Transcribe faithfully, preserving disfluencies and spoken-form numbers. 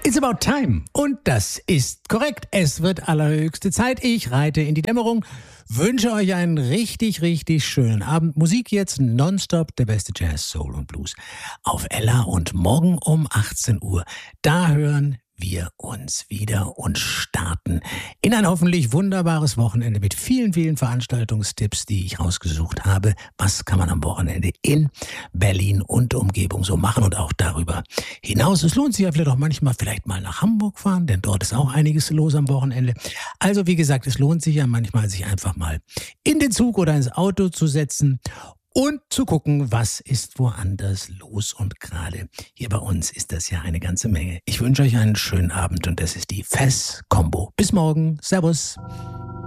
It's about time. Und das ist korrekt. Es wird allerhöchste Zeit. Ich reite in die Dämmerung. Wünsche euch einen richtig, richtig schönen Abend. Musik jetzt nonstop, der beste Jazz, Soul und Blues auf Ella. Und morgen um achtzehn Uhr, da hören wir uns wieder und starten in ein hoffentlich wunderbares Wochenende mit vielen, vielen Veranstaltungstipps, die ich rausgesucht habe. Was kann man am Wochenende in Berlin und Umgebung so machen und auch darüber hinaus. Es lohnt sich ja vielleicht auch manchmal vielleicht mal nach Hamburg fahren, denn dort ist auch einiges los am Wochenende. Also wie gesagt, es lohnt sich ja manchmal, sich einfach mal in den Zug oder ins Auto zu setzen und zu gucken, was ist woanders los. Und gerade hier bei uns ist das ja eine ganze Menge. Ich wünsche euch einen schönen Abend und das ist die Fes-Kombo. Bis morgen. Servus.